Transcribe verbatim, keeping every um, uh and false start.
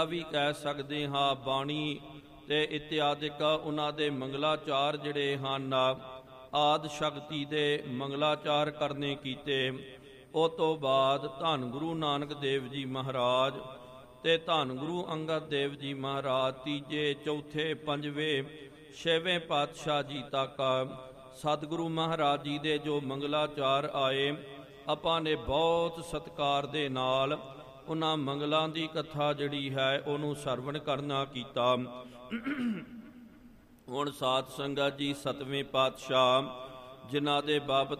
ਵੀ ਕਹਿ ਸਕਦੇ ਹਾਂ ਬਾਣੀ ਤੇ ਇਤਿਆਦਿਕ ਉਹਨਾਂ ਦੇ ਮੰਗਲਾਚਾਰ ਜਿਹੜੇ ਹਨ ਆਦਿ ਸ਼ਕਤੀ ਦੇ ਮੰਗਲਾਚਾਰ ਕਰਨੇ ਕੀਤੇ। ਉਹ ਤੋਂ ਬਾਅਦ ਧੰਨ ਗੁਰੂ ਨਾਨਕ ਦੇਵ ਜੀ ਮਹਾਰਾਜ ਤੇ ਧੰਨ ਗੁਰੂ ਅੰਗਦ ਦੇਵ ਜੀ ਮਹਾਰਾਜ ਤੀਜੇ ਚੌਥੇ ਪੰਜਵੇਂ ਛੇਵੇਂ ਪਾਤਸ਼ਾਹ ਜੀ ਤੱਕ ਸਤਿਗੁਰੂ ਮਹਾਰਾਜ ਜੀ ਦੇ ਜੋ ਮੰਗਲਾਚਾਰ ਆਏ, ਆਪਾਂ ਨੇ ਬਹੁਤ ਸਤਿਕਾਰ ਦੇ ਨਾਲ ਉਹਨਾਂ ਮੰਗਲਾਂ ਦੀ ਕਥਾ ਜਿਹੜੀ ਹੈ ਉਹਨੂੰ ਸਰਵਣ ਕਰਨਾ ਕੀਤਾ। ਹੁਣ ਸਾਧ ਸੰਗਤ ਜੀ ਸਤਵੇਂ ਪਾਤਸ਼ਾਹ ਜਿਨ੍ਹਾਂ ਦੇ ਬਾਬਤ